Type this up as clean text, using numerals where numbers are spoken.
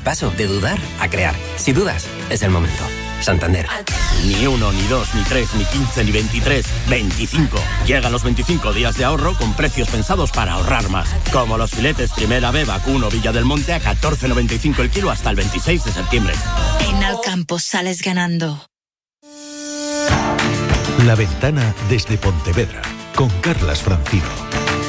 paso de dudar a crear. Si dudas, es el momento. Santander. Ni 1, ni 2, ni 3, ni 15, ni 23, 25. Llegan los 25 días de ahorro con precios pensados para ahorrar más. Como los filetes Primera B Vacuno Villa del Monte a 14,95 el kilo hasta el 26 de septiembre. En Alcampo sales ganando. La Ventana desde Pontevedra, con Carlas Francino.